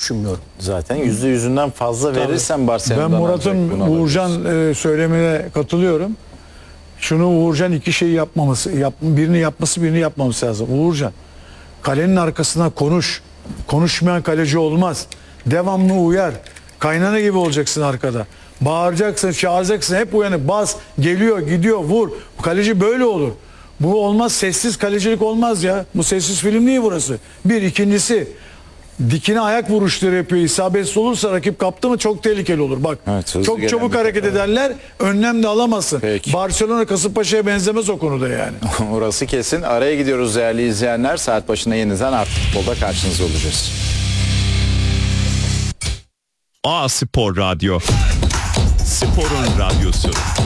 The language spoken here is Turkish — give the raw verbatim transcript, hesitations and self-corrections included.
düşünmüyorum. Zaten yüzde yüzünden fazla verirsen Barcelona'dan Ben Murat'ın Uğurcan e, söylemine katılıyorum. Şunu Uğurcan iki şeyi yapmaması, yap, birini yapması, birini yapmaması lazım. Uğurcan, kalenin arkasına konuş. Konuşmayan kaleci olmaz. Devamlı uyar. Kaynana gibi olacaksın arkada. Bağıracaksın, çağıracaksın, hep uyanık. Bas, geliyor, gidiyor, vur. Kaleci böyle olur. Bu olmaz, sessiz kalecilik olmaz ya. Bu sessiz film değil burası. Bir, ikincisi, dikine ayak vuruşları yapıyor. İsabetsiz olursa rakip kaptı mı çok tehlikeli olur. Bak, Evet, hızlı çok gelen çabuk bir hareket top, evet. ederler. Önlem de alamazsın. Peki. Barcelona Kasımpaşa'ya benzemez o konuda yani. Orası kesin. Araya gidiyoruz değerli izleyenler. Saat başında yeniden Artı Futbol'da karşınızda olacağız. A Spor Radyo. Sporun radyosu.